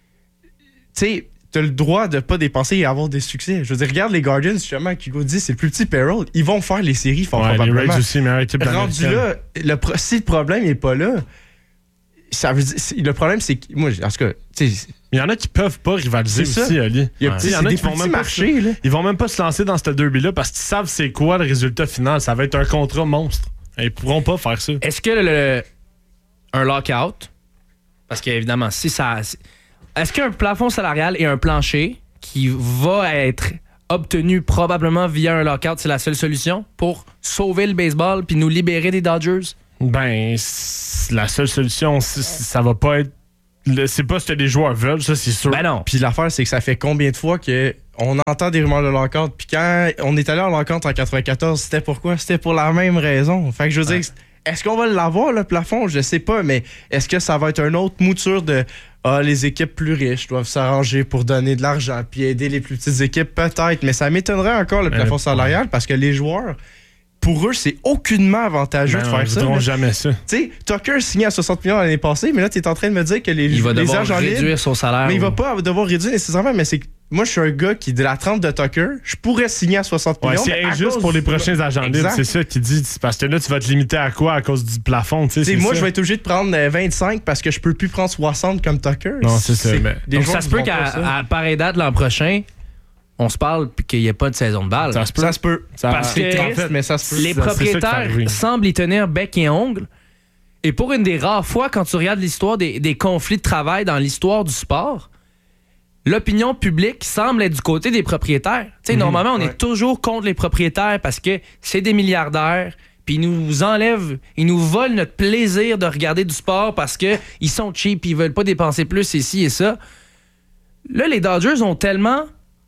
tu sais, t'as le droit de pas dépenser et avoir des succès. Je veux dire, regarde les Guardians, justement, qui dit c'est le plus petit payroll. Ils vont faire les séries, probablement. Les Rays aussi, meilleure équipe rendu là, si le problème n'est pas là, ça veut dire, le problème, c'est que, moi, en tout cas, tu sais, il y en a qui peuvent pas rivaliser aussi, Ali. Il y en a qui vont même marcher, là. Ils vont même pas se lancer dans ce derby-là parce qu'ils savent c'est quoi le résultat final. Ça va être un contrat monstre. Ils pourront pas faire ça. Est-ce que un lockout, parce qu'évidemment, est-ce qu'un plafond salarial et un plancher qui va être obtenu probablement via un lockout, c'est la seule solution pour sauver le baseball puis nous libérer des Dodgers? Ben, la seule solution, ça va pas être... C'est pas ce que les joueurs veulent, ça, c'est sûr. Ben non. Puis l'affaire, c'est que ça fait combien de fois qu'on entend des rumeurs de lockout, puis quand on est allé en lockout en 94, c'était pourquoi? C'était pour la même raison. Fait que je veux dire, est-ce qu'on va l'avoir, le plafond? Je sais pas, mais est-ce que ça va être une autre mouture de les équipes plus riches doivent s'arranger pour donner de l'argent puis aider les plus petites équipes? Peut-être, mais ça m'étonnerait encore le plafond salarial parce que les joueurs, pour eux, c'est aucunement avantageux de faire ça. Ils ne jamais ça. Tu sais, Tucker signé à 60 millions l'année passée, mais là, tu es en train de me dire que il va devoir agents réduire libres, son salaire. Mais il va pas devoir réduire nécessairement, mais c'est moi, je suis un gars qui, de la trempe de Tucker, je pourrais signer à 60 millions. C'est injuste pour les prochains agents libres, c'est ça qui dit. Parce que là, tu vas te limiter à quoi à cause du plafond? Moi, je vais être obligé de prendre 25 parce que je peux plus prendre 60 comme Tucker. Non, c'est ça. Donc, ça se peut qu'à pareille date l'an prochain, on se parle puis qu'il n'y ait pas de saison de balle. Ça se peut. Parce que mais ça se peut. Les propriétaires semblent y tenir bec et ongle. Et pour une des rares fois, quand tu regardes l'histoire des conflits de travail dans l'histoire du sport, l'opinion publique semble être du côté des propriétaires. Normalement, on est toujours contre les propriétaires parce que c'est des milliardaires, puis ils nous enlèvent, ils nous volent notre plaisir de regarder du sport parce qu'ils sont cheap, ils veulent pas dépenser plus ici et ça. Là, les Dodgers ont tellement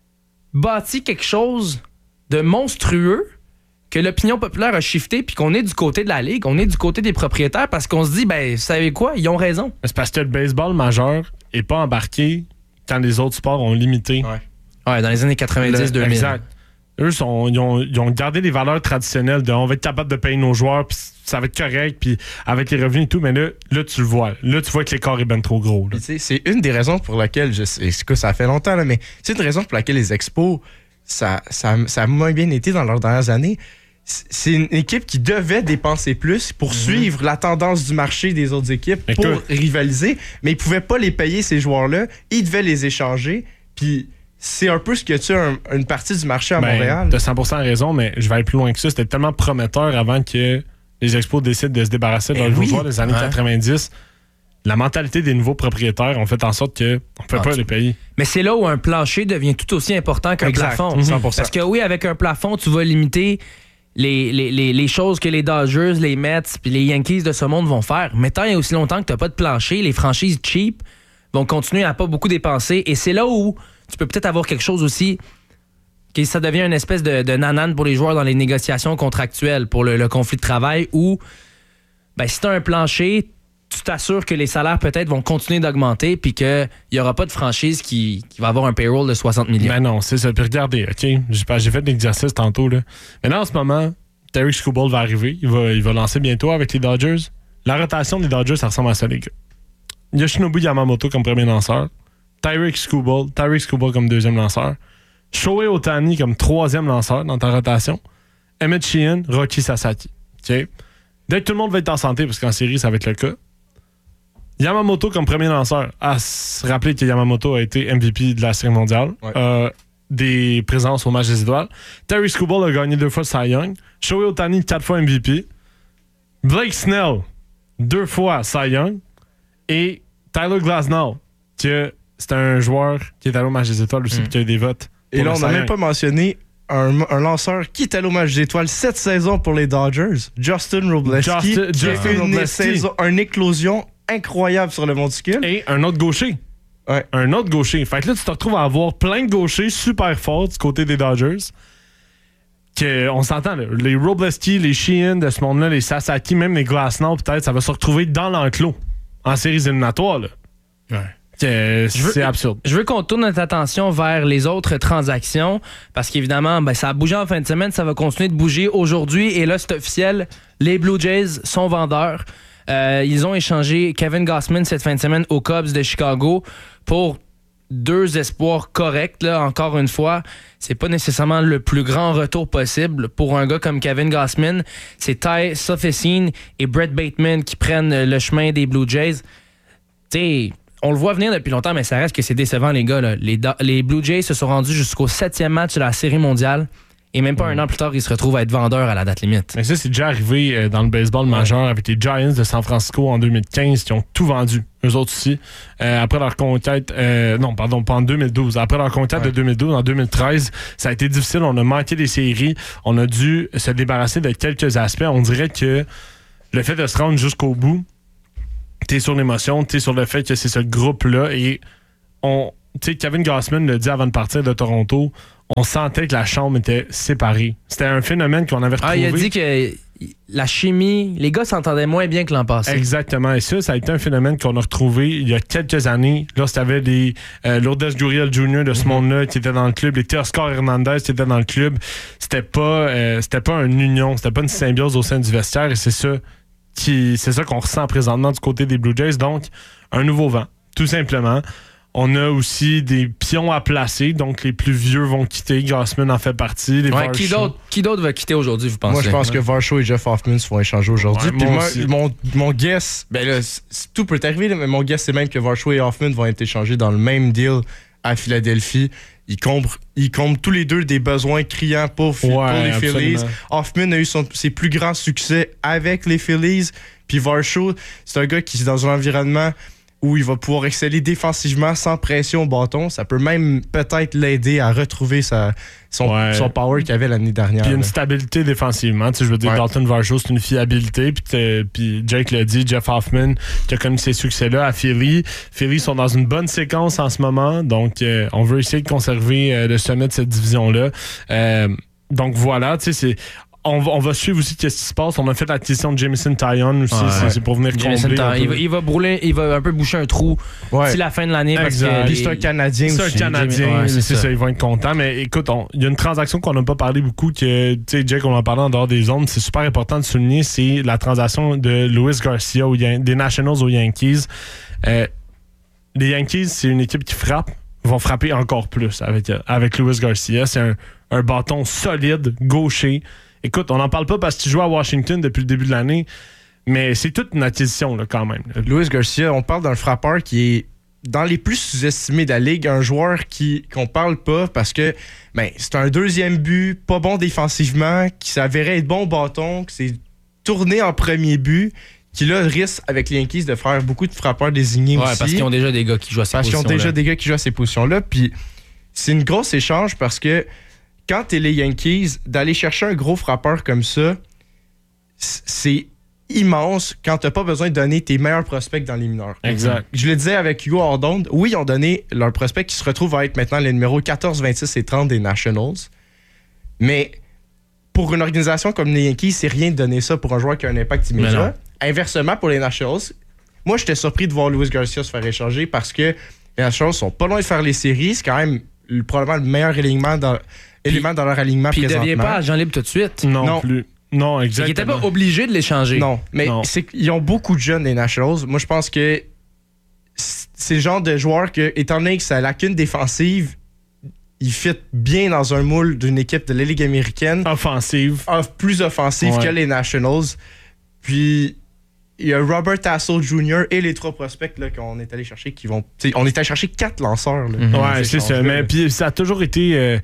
bâti quelque chose de monstrueux que l'opinion populaire a shifté puis qu'on est du côté de la Ligue, on est du côté des propriétaires parce qu'on se dit, vous savez quoi, ils ont raison. C'est parce que le baseball majeur est pas embarqué quand les autres sports ont limité. Ouais, dans les années 90-2000. Exact. Eux, ils ont gardé les valeurs traditionnelles de on va être capable de payer nos joueurs, puis ça va être correct, puis avec les revenus et tout, mais là tu le vois. Là, tu vois que l'écart est ben trop gros. C'est une des raisons pour laquelle, ça fait longtemps, là, mais c'est une raison pour laquelle les Expos, ça a moins bien été dans leurs dernières années. C'est une équipe qui devait dépenser plus pour suivre la tendance du marché des autres équipes pour rivaliser, mais ils pouvaient pas les payer, ces joueurs-là. Ils devaient les échanger, puis c'est un peu ce que tu as une partie du marché à Montréal. Tu as 100% raison, mais je vais aller plus loin que ça. C'était tellement prometteur avant que les Expos décident de se débarrasser de leurs joueurs des années 90. La mentalité des nouveaux propriétaires ont fait en sorte qu'on ne peut pas les payer. Mais c'est là où un plancher devient tout aussi important qu'un plafond. 100%. Parce que oui, avec un plafond, tu vas limiter les choses que les Dodgers, les Mets puis les Yankees de ce monde vont faire. Mais tant et aussi longtemps que tu n'as pas de plancher, les franchises cheap vont continuer à pas beaucoup dépenser. Et c'est là où tu peux peut-être avoir quelque chose aussi que ça devient une espèce de nanane pour les joueurs dans les négociations contractuelles pour le conflit de travail où si tu as un plancher, tu t'assures que les salaires peut-être vont continuer d'augmenter puis qu'il n'y aura pas de franchise qui va avoir un payroll de 60 millions. Ben non, c'est ça. Puis regardez, OK, j'ai fait l'exercice tantôt. Là. Maintenant, en ce moment, Tarik Skubal va arriver. Il va lancer bientôt avec les Dodgers. La rotation des Dodgers, ça ressemble à ça, les gars. Yoshinobu Yamamoto comme premier lanceur. Tarik Skubal comme deuxième lanceur. Shohei Ohtani comme troisième lanceur dans ta rotation. Emmett Sheehan, Roki Sasaki. OK? Dès que tout le monde va être en santé, parce qu'en série, ça va être le cas. Yamamoto comme premier lanceur. À se rappeler que Yamamoto a été MVP de la Série mondiale. Des présences au match des étoiles. Tarik Skubal a gagné 2 fois le Cy Young. Shohei Ohtani, 4 fois MVP. Blake Snell, 2 fois Cy Young. Et Tyler Glasnow, c'est un joueur qui est allé au match des étoiles aussi, qui a eu des votes. Et là, on n'a même pas mentionné un lanceur qui est allé au match des étoiles cette saison pour les Dodgers, Justin Wroblewski, qui a fait une éclosion incroyable sur le monticule. Et un autre gaucher. Un autre gaucher. Fait que là, tu te retrouves à avoir plein de gauchers super forts du côté des Dodgers. On s'entend, là, les Wroblewski, les Sheehan de ce monde-là, les Sasaki, même les Glasnow, peut-être, ça va se retrouver dans l'enclos en séries éliminatoires. Là. C'est absurde. Je veux qu'on tourne notre attention vers les autres transactions parce qu'évidemment, ça a bougé en fin de semaine, ça va continuer de bouger aujourd'hui et là, c'est officiel, les Blue Jays sont vendeurs. Ils ont échangé Kevin Gausman cette fin de semaine aux Cubs de Chicago pour 2 espoirs corrects. Là, encore une fois, c'est pas nécessairement le plus grand retour possible pour un gars comme Kevin Gausman. C'est Ty Sofficine et Brett Bateman qui prennent le chemin des Blue Jays. T'sais, on le voit venir depuis longtemps, mais ça reste que c'est décevant, les gars. Là. Les Blue Jays se sont rendus jusqu'au 7e match de la Série mondiale Et même pas un an plus tard, il se retrouve à être vendeur à la date limite. Mais ça, c'est déjà arrivé dans le baseball majeur avec les Giants de San Francisco en 2015 qui ont tout vendu, eux autres aussi. Après leur conquête, pas en 2012. Après leur conquête de 2012, en 2013, ça a été difficile. On a manqué des séries. On a dû se débarrasser de quelques aspects. On dirait que le fait de se rendre jusqu'au bout, t'es sur l'émotion, t'es sur le fait que c'est ce groupe-là. Et Kevin Gausman l'a dit avant de partir de Toronto, on sentait que la chambre était séparée. C'était un phénomène qu'on avait retrouvé. Il a dit que la chimie, les gars s'entendaient moins bien que l'an passé. Exactement. Et ça a été un phénomène qu'on a retrouvé il y a quelques années. Lorsqu'il y avait des Lourdes Gurriel Jr. de ce monde-là qui étaient dans le club, les Teoscar Hernandez qui étaient dans le club. C'était pas une union, c'était pas une symbiose au sein du vestiaire. Et c'est ça qu'on ressent présentement du côté des Blue Jays. Donc, un nouveau vent, tout simplement. On a aussi des pions à placer, donc les plus vieux vont quitter. Gausman en fait partie. Qui d'autre va quitter aujourd'hui, vous pensez? Moi, je pense que Varsho et Jeff Hoffman se vont échanger aujourd'hui. Puis mon guess, tout peut arriver, mais mon guess, c'est même que Varsho et Hoffman vont être échangés dans le même deal à Philadelphie. Ils comblent tous les deux des besoins criants pour les Phillies. Hoffman a eu ses plus grands succès avec les Phillies. Puis Varsho, c'est un gars qui est dans un environnement où il va pouvoir exceller défensivement sans pression au bâton. Ça peut même peut-être l'aider à retrouver son power qu'il avait l'année dernière. Puis une stabilité défensivement. Je veux dire, Dalton Varsho, c'est une fiabilité. Puis Jake l'a dit, Jeff Hoffman, qui a connu ces succès-là à Philly. Philly sont dans une bonne séquence en ce moment. Donc, on veut essayer de conserver le sommet de cette division-là. Donc, voilà, c'est... On va suivre aussi ce qui se passe. On a fait l'acquisition de Jameson Taillon aussi. C'est pour venir combler. Il va brûler, il va un peu boucher un trou d'ici la fin de l'année. Puis c'est un Canadien aussi. C'est un Canadien, c'est ça. Ils vont être contents. Mais écoute, il y a une transaction qu'on n'a pas parlé beaucoup, que Jake, on en parlait en dehors des zones. C'est super important de souligner, c'est la transaction de Luis Garcia des Nationals aux Yankees. Les Yankees, c'est une équipe qui frappe. Ils vont frapper encore plus avec Luis Garcia. C'est un bâton solide, gaucher. Écoute, on n'en parle pas parce qu'il joue à Washington depuis le début de l'année, mais c'est toute une acquisition là, quand même. Luis Garcia, on parle d'un frappeur qui est dans les plus sous-estimés de la Ligue, un joueur qu'on parle pas parce que c'est un deuxième but, pas bon défensivement, qui s'avérait être bon au bâton, qui s'est tourné en premier but, qui là risque avec les Yankees de faire beaucoup de frappeurs désignés aussi. Parce qu'ils ont déjà des gars qui jouent à ces positions-là. Parce qu'ils ont déjà des gars qui jouent à ces positions-là, puis c'est une grosse échange parce que quand t'es les Yankees, d'aller chercher un gros frappeur comme ça, c'est immense quand t'as pas besoin de donner tes meilleurs prospects dans les mineurs. Exact. Je le disais avec Hugo Ordonde, oui, ils ont donné leur prospect qui se retrouve à être maintenant les numéros 14, 26 et 30 des Nationals. Mais pour une organisation comme les Yankees, c'est rien de donner ça pour un joueur qui a un impact immédiat. Inversement, pour les Nationals, moi, j'étais surpris de voir Luis Garcia se faire échanger parce que les Nationals sont pas loin de faire les séries. C'est quand même probablement le meilleur élément dans leur alignement présentement. Puis il ne devient pas agent libre tout de suite. Non plus. Non, exactement. Il n'était pas obligé de l'échanger. Non, mais ils ont beaucoup de jeunes, les Nationals. Moi, je pense que c'est le genre de joueur que, étant donné que sa lacune défensive, il fit bien dans un moule d'une équipe de la Ligue américaine. Plus offensive que les Nationals. Puis il y a Robert Tassel Jr. et les 3 prospects là, qu'on est allé chercher qui vont. On est allé chercher 4 lanceurs. Là, c'est ça. Mais puis ça a toujours été.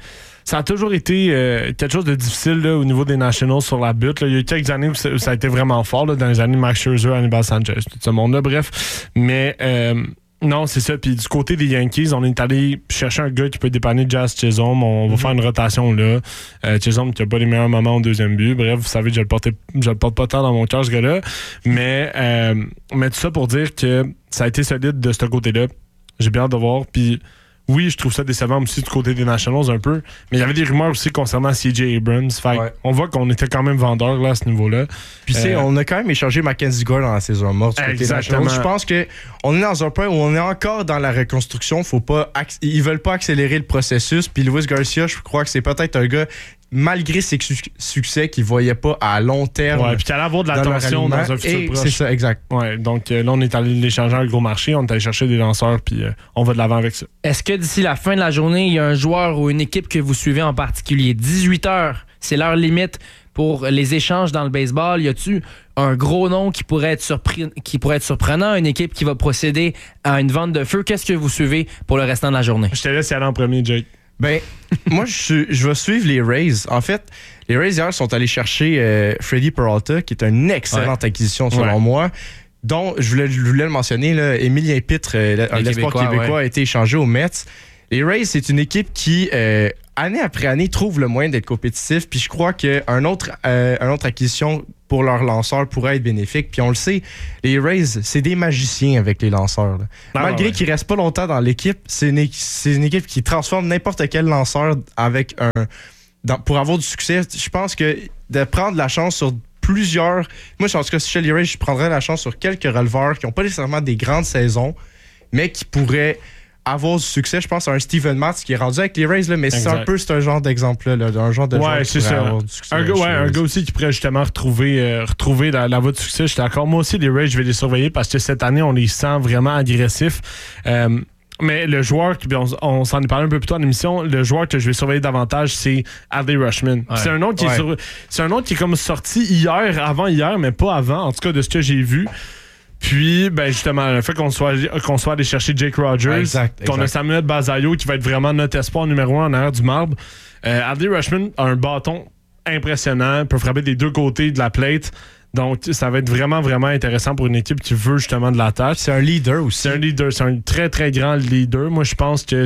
Quelque chose de difficile là, au niveau des Nationals sur la butte. Là. Il y a eu quelques années où ça a été vraiment fort, là, dans les années Max Scherzer, Anibal Sanchez, tout ce monde-là, bref. Mais non, c'est ça. Puis du côté des Yankees, on est allé chercher un gars qui peut dépanner Jazz Chisholm. On va faire une rotation là. Chisholm qui n'a pas les meilleurs moments au deuxième but. Bref, vous savez, je le porte pas tant dans mon cœur, ce gars-là. Mais tout ça pour dire que ça a été solide de ce côté-là. J'ai bien hâte de voir. Puis oui, je trouve ça décevant aussi du côté des Nationals un peu. Mais il y avait des rumeurs aussi concernant C.J. Abrams. On voit qu'on était quand même vendeur là, à ce niveau-là. Puis on a quand même échangé Mackenzie Gore dans la saison morte du côté des Nationals. Je pense qu'on est dans un point où on est encore dans la reconstruction. Ils veulent pas accélérer le processus. Puis Luis Garcia, je crois que c'est peut-être un gars, malgré ses succès, qu'il voyait pas à long terme. Ouais, puis qu'il allait avoir de l'attention dans un futur proche. C'est ça, exact. Ouais, donc là, on est allé l'échanger à un gros marché, on est allé chercher des lanceurs, puis on va de l'avant avec ça. Est-ce que d'ici la fin de la journée, il y a un joueur ou une équipe que vous suivez en particulier? 18h, c'est l'heure limite pour les échanges dans le baseball. Y a-tu un gros nom qui pourrait être surprenant, une équipe qui va procéder à une vente de feu? Qu'est-ce que vous suivez pour le restant de la journée? Je te laisse y aller en premier, Jake. Ben, moi, je vais suivre les Rays. En fait, les Rays, hier, sont allés chercher Freddie Peralta, qui est une excellente acquisition, selon moi, dont, je voulais le mentionner, là, Émilien Pitre, l'espoir québécois, a été échangé aux Mets. Les Rays, c'est une équipe qui, année après année, trouve le moyen d'être compétitif. Puis je crois qu'un autre acquisition pour leurs lanceurs pourrait être bénéfique. Puis on le sait, les Rays, c'est des magiciens avec les lanceurs. Malgré qu'ils restent pas longtemps dans l'équipe, c'est une équipe qui transforme n'importe quel lanceur avec pour avoir du succès. Je pense que de prendre la chance sur plusieurs... Moi, en tout cas, si chez les Rays, je prendrais la chance sur quelques releveurs qui n'ont pas nécessairement des grandes saisons, mais qui pourraient avoir du succès. Je pense à un Steven Matz qui est rendu avec les Rays, là, mais c'est un genre d'exemple-là, un genre de joueur qui pourrait avoir du succès. Un gars aussi qui pourrait justement retrouver la voie de succès. J'étais d'accord. Moi aussi, les Rays, je vais les surveiller parce que cette année, on les sent vraiment agressifs. Mais le joueur, on s'en est parlé un peu plus tôt en émission, le joueur que je vais surveiller davantage, c'est Adley Rutschman. Ouais. C'est un nom qui est comme sorti avant hier, mais pas avant, en tout cas de ce que j'ai vu. Puis, ben justement, le fait qu'on soit allé chercher Jake Rogers, qu'on a Samuel Bazayo qui va être vraiment notre espoir numéro 1 en arrière du marbre. Adley Rutschman a un bâton impressionnant, peut frapper des deux côtés de la plate. Donc, ça va être vraiment, vraiment intéressant pour une équipe qui veut justement de l'attaque. C'est un leader aussi. C'est un très, très grand leader. Moi, je pense que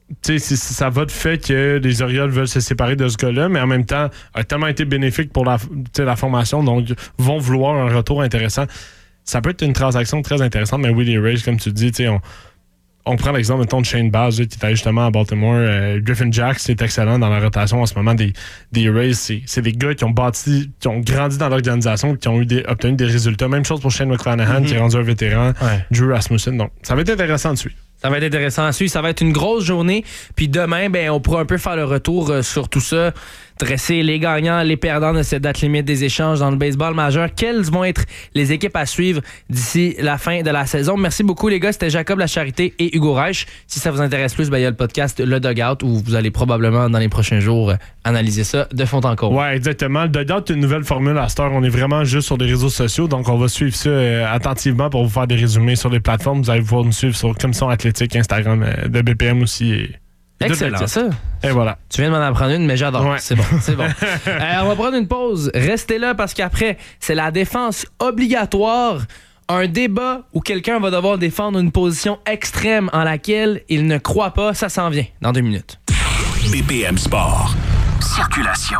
ça va de fait que les Orioles veulent se séparer de ce gars-là, mais en même temps, a tellement été bénéfique pour la formation, donc vont vouloir un retour intéressant. Ça peut être une transaction très intéressante, mais oui, les Rays, comme tu dis, on prend l'exemple, mettons, de Shane Baz, qui était justement à Baltimore. Griffin Jax, c'est excellent dans la rotation en ce moment des Rays. C'est des gars qui ont grandi dans l'organisation, qui ont obtenu des résultats. Même chose pour Shane McClanahan, qui est rendu un vétéran. Drew Rasmussen. Donc, ça va être intéressant de suivre. Ça va être intéressant à suivre. Ça va être une grosse journée. Puis demain, on pourra un peu faire le retour sur tout ça. Dresser les gagnants, les perdants de cette date limite des échanges dans le baseball majeur. Quelles vont être les équipes à suivre d'ici la fin de la saison? Merci beaucoup, les gars. C'était Jacob Lacharité et Hugo Reich. Si ça vous intéresse plus, il y a le podcast Le Dugout où vous allez probablement, dans les prochains jours, analyser ça de fond en comble. Ouais, exactement. Le Dugout est une nouvelle formule à cette heure. On est vraiment juste sur les réseaux sociaux. Donc, on va suivre ça attentivement pour vous faire des résumés sur les plateformes. Vous allez pouvoir nous suivre sur Commission Athlétique, Instagram de BPM aussi. Excellent, ça. Et voilà. Tu viens de m'en apprendre une, mais j'adore. Ouais. C'est bon. On va prendre une pause. Restez là parce qu'après, c'est la défense obligatoire. Un débat où quelqu'un va devoir défendre une position extrême en laquelle il ne croit pas. Ça s'en vient dans 2 minutes. BPM Sport. Circulation.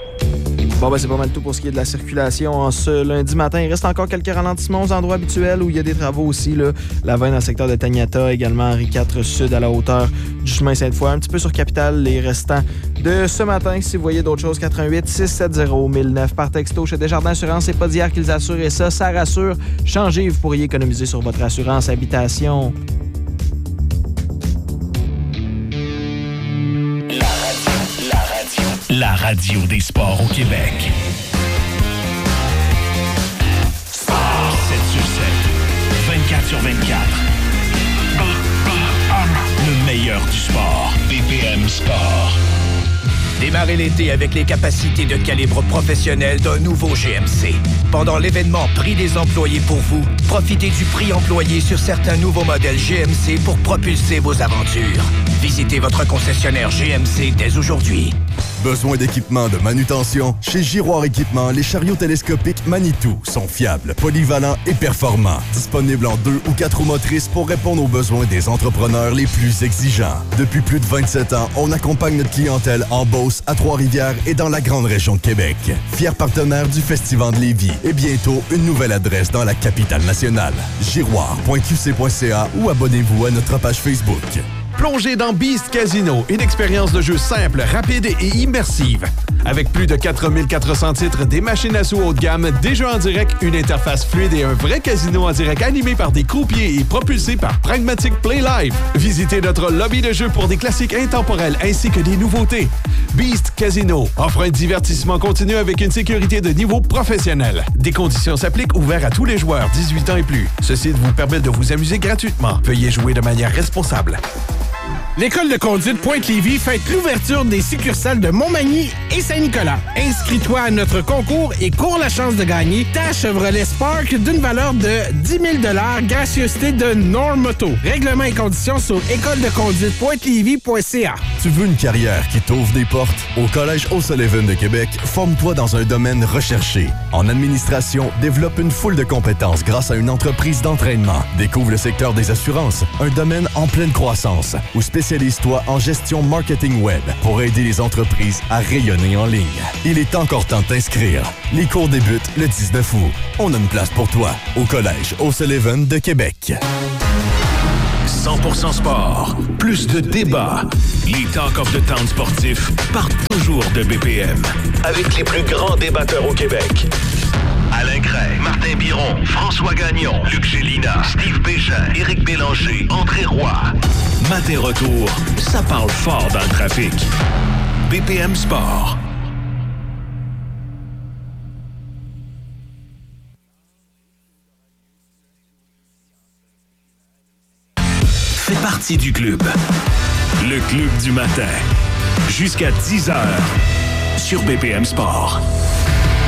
Bon, c'est pas mal tout pour ce qui est de la circulation en ce lundi matin. Il reste encore quelques ralentissements aux endroits habituels où il y a des travaux aussi. La 20 dans le secteur de Tagnata, également Henri IV Sud à la hauteur du chemin Sainte-Foy. Un petit peu sur Capitale, les restants de ce matin. Si vous voyez d'autres choses, 88 670 1009 par texto chez Desjardins Assurance. C'est pas d'hier qu'ils assurent et ça rassure. Changez, vous pourriez économiser sur votre assurance habitation. La radio des sports au Québec. Sport 7 sur 7, 24 sur 24. Le meilleur du sport. BPM Sport. Démarrez l'été avec les capacités de calibre professionnel d'un nouveau GMC. Pendant l'événement Prix des employés pour vous, profitez du prix employé sur certains nouveaux modèles GMC pour propulser vos aventures. Visitez votre concessionnaire GMC dès aujourd'hui. Besoin d'équipement de manutention? Chez Giroir Équipement, les chariots télescopiques Manitou sont fiables, polyvalents et performants. Disponibles en 2 ou 4 roues motrices pour répondre aux besoins des entrepreneurs les plus exigeants. Depuis plus de 27 ans, on accompagne notre clientèle en Beauce, à Trois-Rivières et dans la grande région de Québec. Fier partenaire du Festival de Lévis et bientôt une nouvelle adresse dans la capitale nationale. Giroir.qc.ca ou abonnez-vous à notre page Facebook. Plongez dans Beast Casino, une expérience de jeu simple, rapide et immersive. Avec plus de 4400 titres, des machines à sous haut de gamme, des jeux en direct, une interface fluide et un vrai casino en direct animé par des croupiers et propulsé par Pragmatic Play Live. Visitez notre lobby de jeu pour des classiques intemporels ainsi que des nouveautés. Beast Casino offre un divertissement continu avec une sécurité de niveau professionnel. Des conditions s'appliquent, ouvert à tous les joueurs 18 ans et plus. Ceci vous permet de vous amuser gratuitement. Veuillez jouer de manière responsable. L'École de conduite Pointe-Lévis fête l'ouverture des succursales de Montmagny et Saint-Nicolas. Inscris-toi à notre concours et cours la chance de gagner ta Chevrolet Spark d'une valeur de 10 000 $, gracieuseté de Normoto. Règlements et conditions sur écoledeconduite.lévis.ca. Tu veux une carrière qui t'ouvre des portes? Au Collège O'Sullivan de Québec, forme-toi dans un domaine recherché. En administration, développe une foule de compétences grâce à une entreprise d'entraînement. Découvre le secteur des assurances, un domaine en pleine croissance, ou spécialise-toi en gestion marketing web pour aider les entreprises à rayonner en ligne. Il est encore temps de t'inscrire. Les cours débutent le 19 août. On a une place pour toi au Collège O'Sullivan de Québec. 100% sport, plus de débats. Les Talk of the Town sportifs partent toujours de BPM. Avec les plus grands débatteurs au Québec. Alain Cray, Martin Biron, François Gagnon, Luc Gélina, Steve Bégin, Éric Bélanger, André Roy. Matin retour, ça parle fort dans le trafic. BPM Sport. Fais partie du club. Le club du matin. Jusqu'à 10h sur BPM Sport.